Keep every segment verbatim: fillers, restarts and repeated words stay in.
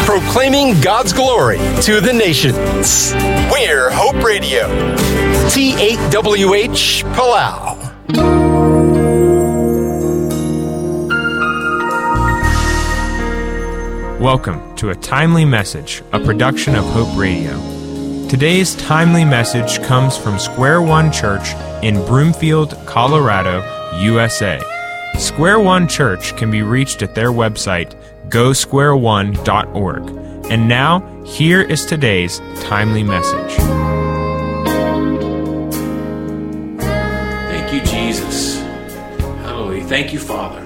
proclaiming God's glory to the nations. We're Hope Radio, T eight W H Palau. Welcome to A Timely Message, a production of Hope Radio. Today's timely message comes from Square One Church in Broomfield, Colorado, U S A. Square One Church can be reached at their website, go square one dot org. And now, here is today's timely message. Thank you, Jesus. Hallelujah. Thank you, Father,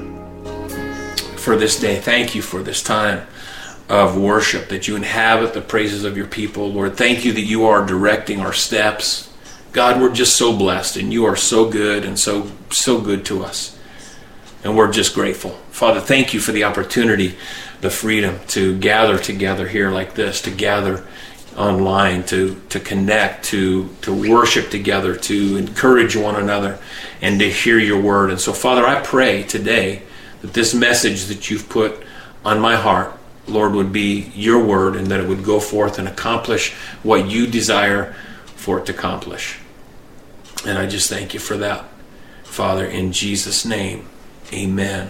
for this day. Thank you for this time of worship, that you inhabit the praises of your people. Lord, thank you that you are directing our steps. God, we're just so blessed, and you are so good and so so good to us. And we're just grateful. Father, thank you for the opportunity, the freedom to gather together here like this, to gather online, to, to connect, to, to worship together, to encourage one another, and to hear your word. And so, Father, I pray today that this message that you've put on my heart, Lord, would be your word, and that it would go forth and accomplish what you desire for it to accomplish. And I just thank you for that, Father, in Jesus' name. Amen.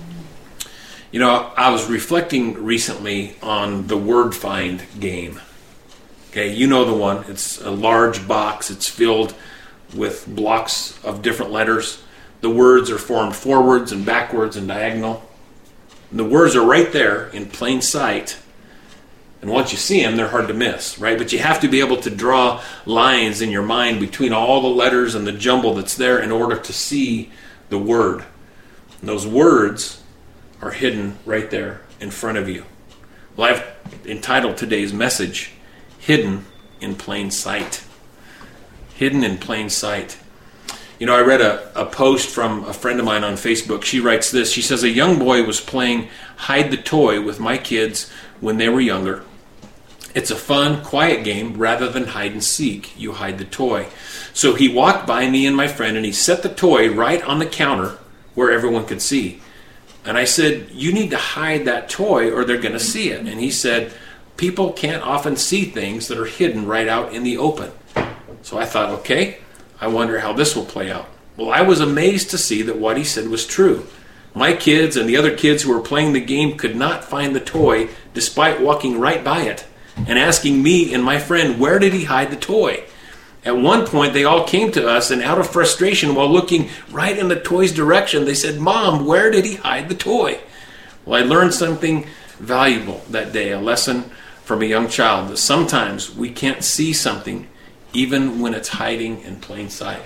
You know, I was reflecting recently on the word find game. Okay, you know the one. It's a large box. It's filled with blocks of different letters. The words are formed forwards and backwards and diagonal. And the words are right there in plain sight. And once you see them, they're hard to miss, right? But you have to be able to draw lines in your mind between all the letters and the jumble that's there in order to see the word. And those words are hidden right there in front of you. Well, I've entitled today's message, Hidden in Plain Sight. Hidden in Plain Sight. You know, I read a, a post from a friend of mine on Facebook. She writes this. She says, a young boy was playing hide the toy with my kids when they were younger. It's a fun, quiet game rather than hide and seek. You hide the toy. So he walked by me and my friend, and he set the toy right on the counter where everyone could see. And I said, you need to hide that toy or they're going to see it. And he said, people can't often see things that are hidden right out in the open. So I thought, okay, I wonder how this will play out. Well, I was amazed to see that what he said was true. My kids and the other kids who were playing the game could not find the toy despite walking right by it and asking me and my friend, where did he hide the toy? At one point, they all came to us, and out of frustration, while looking right in the toy's direction, they said, Mom, where did he hide the toy? Well, I learned something valuable that day, a lesson from a young child, that sometimes we can't see something even when it's hiding in plain sight.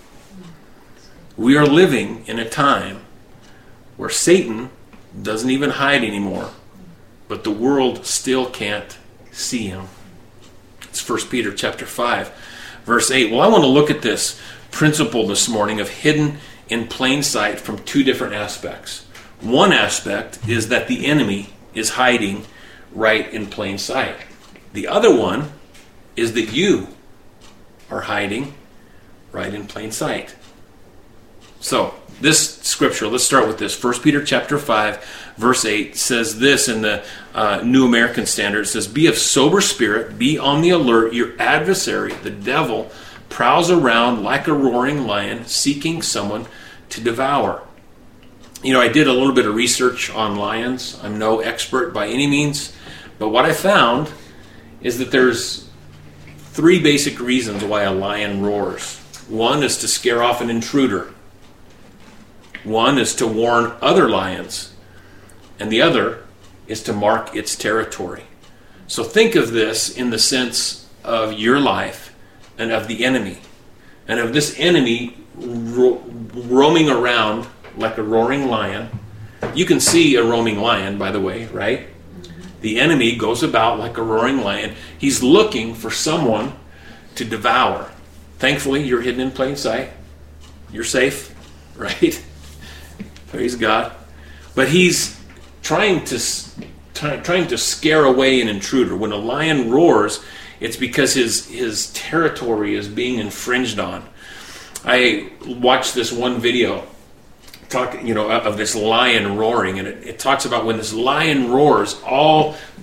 We are living in a time where Satan doesn't even hide anymore, but the world still can't see him. It's First Peter chapter five, verse eight. Well, I want to look at this principle this morning of hidden in plain sight from two different aspects. One aspect is that the enemy is hiding right in plain sight. The other one is that you are hiding right in plain sight. So, this scripture, let's start with this. First Peter chapter five, verse eight says this in the uh, New American Standard. It says, be of sober spirit, be on the alert. Your adversary, the devil, prowls around like a roaring lion, seeking someone to devour. You know, I did a little bit of research on lions. I'm no expert by any means, but what I found is that there's three basic reasons why a lion roars. One is to scare off an intruder. One is to warn other lions. And the other is to mark its territory. So think of this in the sense of your life and of the enemy. And of this enemy ro- roaming around like a roaring lion. You can see a roaming lion, by the way, right? The enemy goes about like a roaring lion. He's looking for someone to devour. Thankfully, you're hidden in plain sight. You're safe, right? Praise God. But he's trying to t- trying to scare away an intruder. When a lion roars, it's because his his territory is being infringed on. I watched this one video talk, you know, of this lion roaring, and it, it talks about when this lion roars, all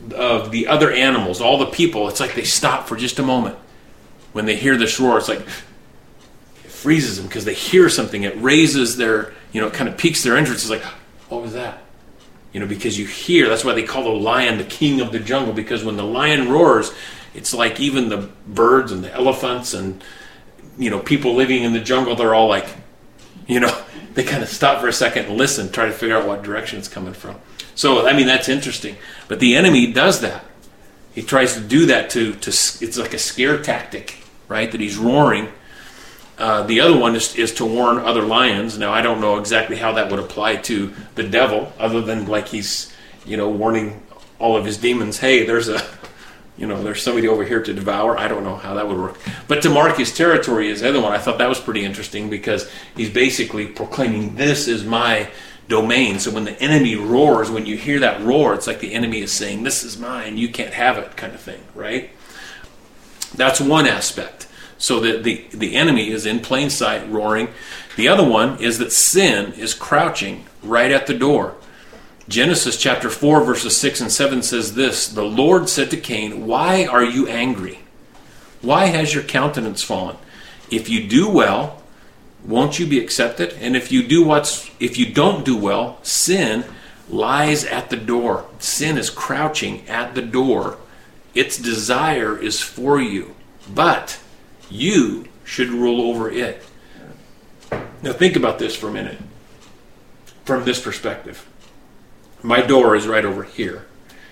of the other animals, all the people, it's like they stop for just a moment. When they hear this roar, it's like it freezes them because they hear something. It raises their, you know, it kind of piques their interest. It's like, what was that? You know, because you hear, that's why they call the lion the king of the jungle, because when the lion roars, it's like even the birds and the elephants and, you know, people living in the jungle, they're all like, you know, they kind of stop for a second and listen, try to figure out what direction it's coming from. So, I mean, that's interesting. But the enemy does that. He tries to do that to, to it's like a scare tactic, right, that he's roaring. Uh, the other one is, is to warn other lions. Now, I don't know exactly how that would apply to the devil, other than like he's, you know, warning all of his demons, hey, there's a, you know, there's somebody over here to devour. I don't know how that would work. But to mark his territory is the other one. I thought that was pretty interesting because he's basically proclaiming, this is my domain. So when the enemy roars, when you hear that roar, it's like the enemy is saying, this is mine, you can't have it, kind of thing, right? That's one aspect. So that the, the enemy is in plain sight roaring. The other one is that sin is crouching right at the door. Genesis chapter four verses six and seven says this, the Lord said to Cain, why are you angry? Why has your countenance fallen? If you do well, won't you be accepted? And if you do what's if you don't do well, sin lies at the door. Sin is crouching at the door. Its desire is for you, but you should rule over it. Now think about this for a minute. From this perspective. My door is right over here.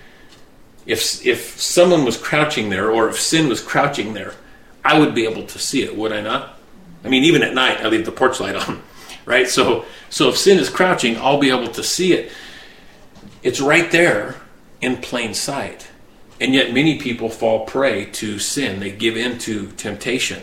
If if someone was crouching there, or if sin was crouching there, I would be able to see it, would I not? I mean, even at night, I leave the porch light on, right? So, so if sin is crouching, I'll be able to see it. It's right there in plain sight. And yet many people fall prey to sin. They give in to temptation.